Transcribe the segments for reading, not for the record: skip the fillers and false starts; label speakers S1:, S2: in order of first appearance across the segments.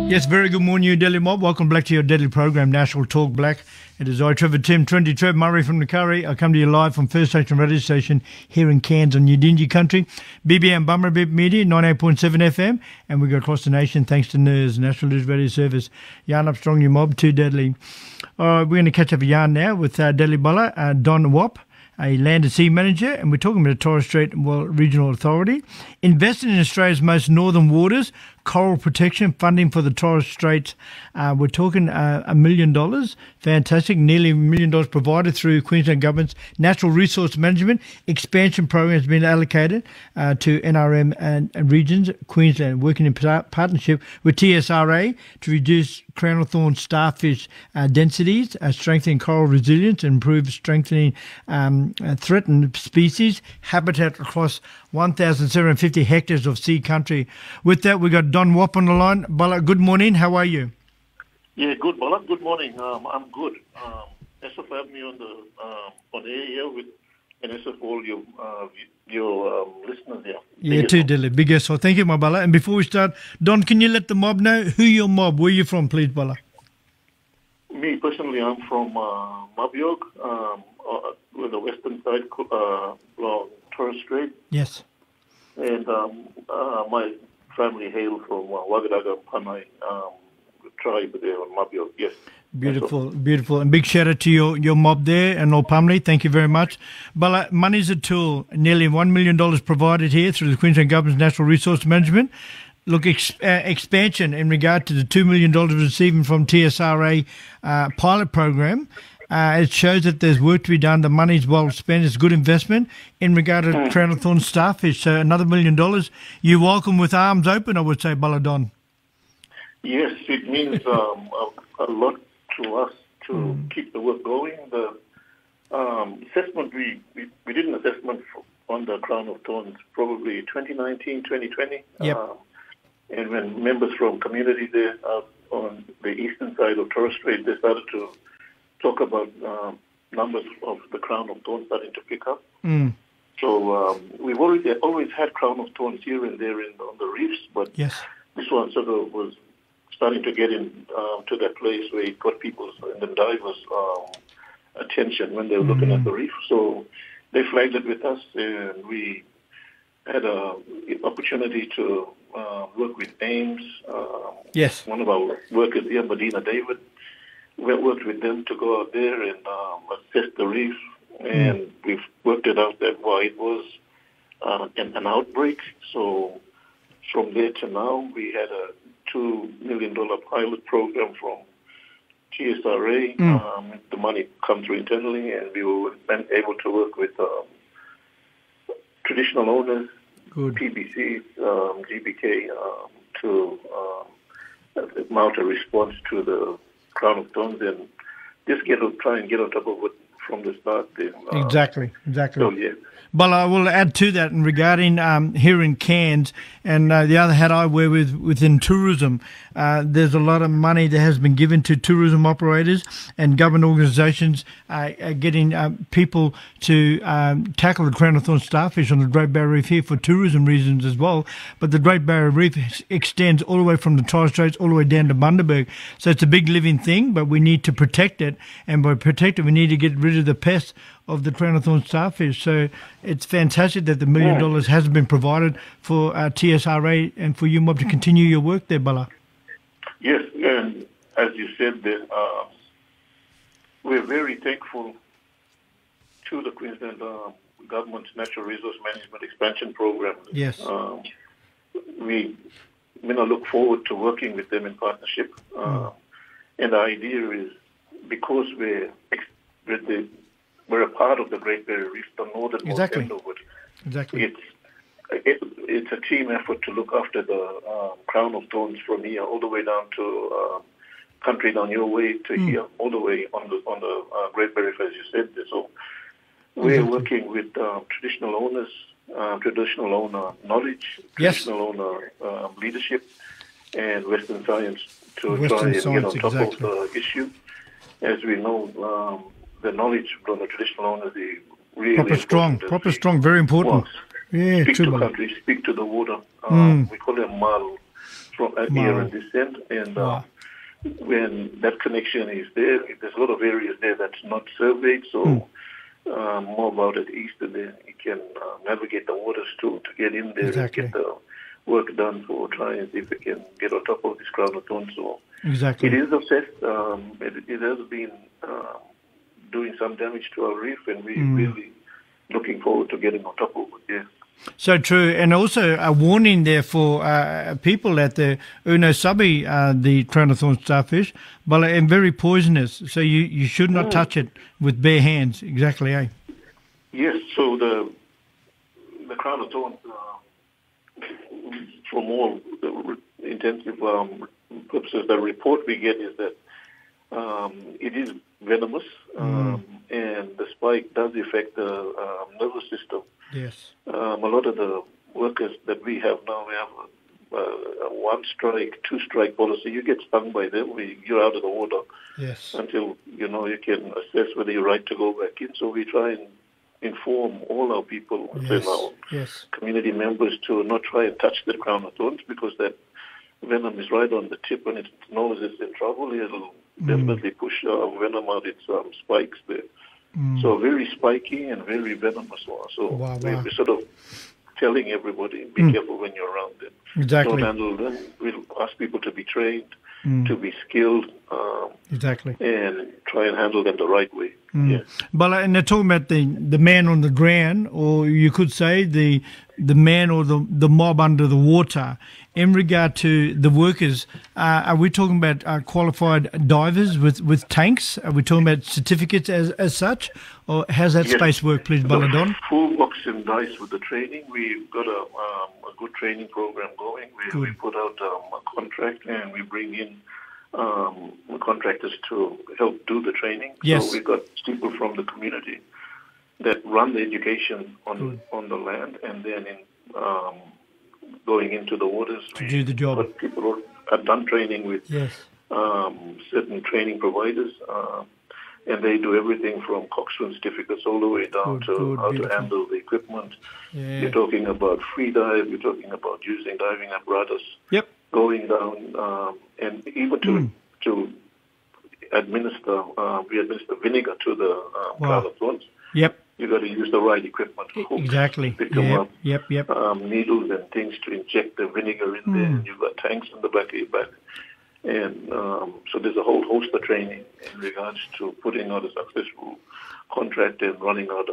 S1: Yes, very good morning, you Delhi mob. Welcome back to your Deadly program, National Talk Black. It is I, Trevor Tim, Trinity Trev Murray from the Curry. I come to you live from First Station Radio Station here in Cairns on Udingi Country. BBM Bummerabip Media, 98.7 FM. And we go across the nation thanks to NERS, National News Radio Service. Yarn up strong, you mob, too Deadly. All right, we're going to catch up a yarn now with Deadly Bulla, Don Wap, a land and sea manager, and we're talking about the Torres Strait Regional Authority. Invested in Australia's most northern waters, coral protection, funding for the Torres Straits. We're talking $1 million. Fantastic. Nearly $1 million provided through Queensland Government's Natural Resource Management Expansion Program has been allocated to NRM and regions. Queensland working in partnership with TSRA to reduce crown of thorns starfish densities, strengthening coral resilience, and improve strengthening threatened species habitat across 1,750 hectares of sea country. With that, we got Don Wap on the line. Bala, good morning. How are you?
S2: Yeah, good, Bala. Good morning. I'm good. Thanks for having me on air here with, and also for all your listeners there.
S1: Yeah, too, Dilly. Big so thank you, my Bala. And before we start, Don, can you let the mob know who your mob? Where you from, please, Bala?
S2: Me personally, I'm from Mabiog, with the western side along Torres Strait.
S1: Yes.
S2: And my family hail from Wagadaga Panai tribe there on Mabiog. Yes.
S1: Beautiful, beautiful. And big shout out to your mob there and all family. Thank you very much. Bala, money's a tool. Nearly $1 million provided here through the Queensland Government's Natural Resource Management. Look, expansion in regard to the $2 million receiving from TSRA pilot program. It shows that there's work to be done. The money's well spent. It's good investment in regard to crown of thorns starfish. So another $1 million. You're welcome with arms open, I would say, Baladon.
S2: Yes, it means a lot to us to keep the work going. The assessment, we did an assessment on the crown of thorns probably 2019, 2020.
S1: Yep.
S2: And when members from community there on the eastern side of Torres Strait, they started to talk about numbers of the crown of thorns starting to pick up. So we've always had crown of thorns here and there on the reefs, but
S1: yes,
S2: this one sort of was starting to get in to that place where it got people's and the divers' attention when they were looking at the reef. So they flagged it with us, and we had an opportunity to work with AIMS.
S1: Yes.
S2: One of our workers here, Medina David, we worked with them to go out there and assess the reef, and we've worked it out that while it was an outbreak. So from there to now, we had a $2 million pilot program from TSRA. The money comes through internally, and we were able to work with traditional owners,
S1: good
S2: PBCs, GBK, to mount a response to the crown of thorns and just try and get on top of it from the start.
S1: Exactly.
S2: So, yeah.
S1: But I will add to that in regarding here in Cairns, and the other hat I wear within tourism, there's a lot of money that has been given to tourism operators and government organisations getting people to tackle the crown of thorns starfish on the Great Barrier Reef here for tourism reasons as well. But the Great Barrier Reef extends all the way from the Torres Straits all the way down to Bundaberg. So it's a big living thing, but we need to protect it. And by protect it, we need to get rid of the pests of the crown of thorns starfish. So it's fantastic that the $1 million has been provided for TSRA and for you mob to continue your work there, Bala.
S2: Yes, and as you said, we're very thankful to the Queensland Government's Natural Resource Management Expansion Program.
S1: Yes.
S2: We look forward to working with them in partnership. And the idea is because we're a part of the Great Barrier Reef, the northernmost end of it.
S1: Exactly.
S2: It's a team effort to look after the crown of thorns from here all the way down to country down your way to here, all the way on the Great Barrier Reef, as you said. So we're working with traditional owners, traditional owner knowledge, traditional owner leadership, and Western science to try and get on top of the issue. As we know, the knowledge from the traditional owners is really
S1: proper strong, very important.
S2: Speak to countries, speak to the water. We call them mal from Aryan descent, and when that connection is there, there's a lot of areas there that's not surveyed, so more about it east, and then you can navigate the waters to get in there and get the work done for trying to see if we can get on top of this crown of thorns. So it is assessed. It has been doing some damage to our reef, and we're really looking forward to getting on top of it. Yes.
S1: So true, and also a warning there for people at the Uno Sabi, the crown of thorns starfish, but and very poisonous. So you should not touch it with bare hands. Exactly, eh?
S2: Yes. So the crown of thorns, from all the intensive purposes, the report we get is that it is venomous, and the spike does affect the nervous system.
S1: Yes.
S2: A lot of the workers that we have now, we have a one-strike, two-strike policy. You get stung by them, you're out of the water.
S1: Yes.
S2: Until, you can assess whether you're right to go back in. So we try and inform all our people and our community members to not try and touch the crown of thorns, because that venom is right on the tip, and it knows it's in trouble. It'll definitely push venom out its spikes there. So very spiky and very venomous one. So we're sort of telling everybody, be careful when you're around them.
S1: Exactly.
S2: Don't handle them. We'll ask people to be trained, to be skilled, and try and handle them the right way. Yes.
S1: But and they're talking about the man on the ground, or you could say the man or the mob under the water. In regard to the workers, are we talking about qualified divers with tanks? Are we talking about certificates as such? Or how's that space work, please, Baladon?
S2: Full box and dice with the training. We've got a good training program going. We put out a contract, and we bring in contractors to help do the training.
S1: Yes.
S2: So we've got people from the community that run the education on the land, and then in going into the waters
S1: to do the job.
S2: People who have done training with certain training providers, and they do everything from coxswain certificates all the way down to how to handle the equipment. Yeah. You're talking about free dive, you're talking about using diving apparatus, going down, and even to administer, we administer vinegar to the crown of thorns.
S1: Yep.
S2: You've got to use the right equipment. Hooks, pick them up. Needles and things to inject the vinegar in there. And you've got tanks in the back of your back. And so there's a whole host of training in regards to putting out a successful contract and running out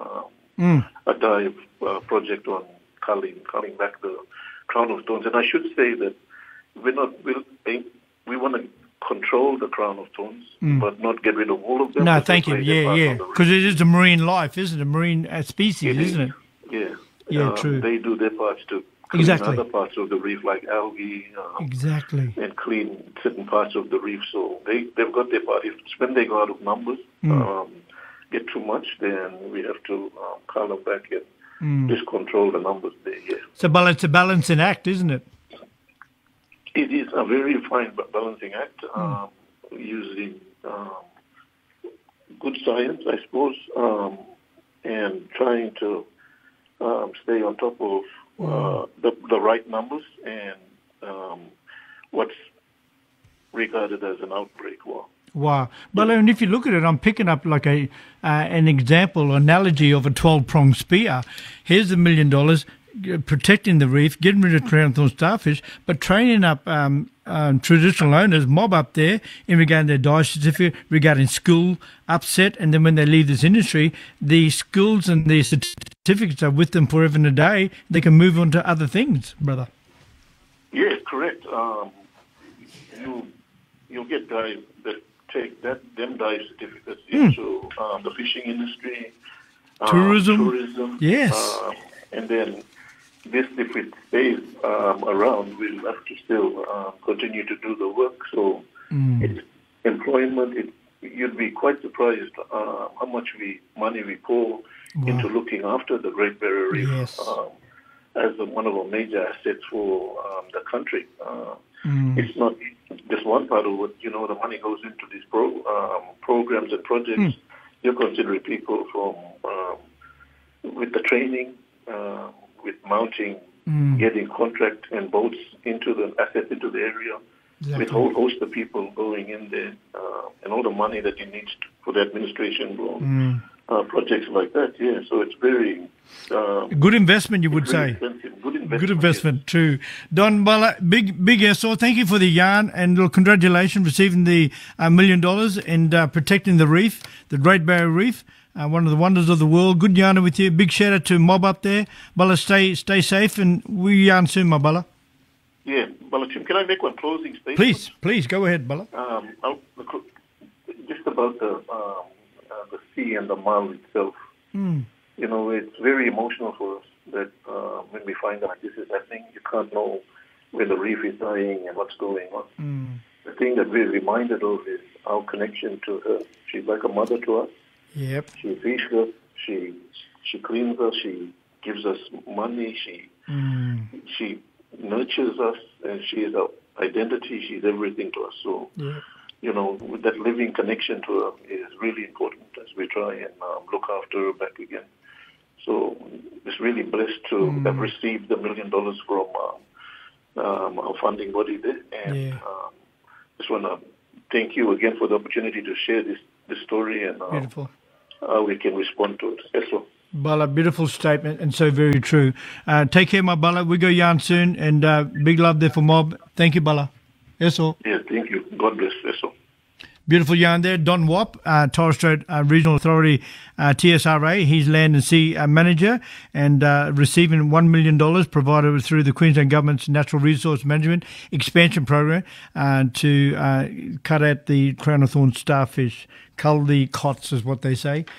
S2: a dive project on culling back the crown of thorns. And I should say that we want to control the crown of thorns, but not get rid of all of them.
S1: No, thank you. Because it is a marine life, isn't it? A marine species, isn't it?
S2: Yeah,
S1: true.
S2: They do their parts to clean other parts of the reef, like algae. And clean certain parts of the reef. So they've got their part. When they go out of numbers, get too much, then we have to call them back and just control the numbers there. Yeah.
S1: So it's a balancing act, isn't it?
S2: It is a very fine balancing act, using good science, I suppose, and trying to stay on top of the right numbers and what's regarded as an outbreak.
S1: Wow. But if you look at it, I'm picking up like an example, analogy of a 12-pronged spear. Here's $1 million. Protecting the reef, getting rid of crown of thorns starfish, but training up traditional owners, mob up there in regarding their dive certificate, regarding school, upset, and then when they leave this industry, the skills and their certificates are with them forever and a day. They can move on to other things, brother.
S2: Yes, correct. You'll get guys that take them dive certificates into the fishing industry, tourism.
S1: Yes.
S2: And then this, if it stays around, we'll have to still continue to do the work. So it's employment. You'd be quite surprised how much money we pour into looking after the Great Barrier Reef as one of our major assets for the country. It's not just one part of what, the money goes into these programs and projects. You're considering people from with the training, with mounting getting contract and boats into the assets into the area, with a whole host of people going in there, and all the money that you need for the administration projects like that. Yeah, so it's very
S1: good investment, you would say.
S2: Expensive. Good investment.
S1: Good investment too. Don Bala, big SO, thank you for the yarn, and congratulations receiving the $1 million and protecting the reef, the Great Barrier Reef. One of the wonders of the world. Good yarn with you. Big shout out to Mob up there. Bala, stay safe, and we yarn soon, my Bala.
S2: Yeah, Bala Tim, can I make one closing statement?
S1: Please, go ahead, Bala.
S2: Just about the sea and the Mal itself. You know, it's very emotional for us that when we find out this is happening, you can't know where the reef is dying and what's going on. The thing that we're reminded of is our connection to her. She's like a mother to us.
S1: Yep.
S2: She feeds us. She cleans us. She gives us money. She nurtures us, and she is our identity. She's everything to us. So, you know, with that living connection to her is really important as we try and look after her back again. So, it's really blessed to have received the $1 million from our funding body there, and just want to thank you again for the opportunity to share this story and
S1: beautiful.
S2: How we can respond to it. Yes, sir.
S1: Bala, beautiful statement and so very true. Take care, my Bala. We go yarn soon, and big love there for Mob. Thank you, Bala. Yes, sir.
S2: Yeah, thank you. God bless. Yes, sir.
S1: Beautiful yarn there. Don Wap, Torres Strait Regional Authority, TSRA. He's Land and Sea Manager, and receiving $1 million provided through the Queensland Government's Natural Resource Management Expansion Program to cut out the crown of thorns starfish. Cull the cots is what they say.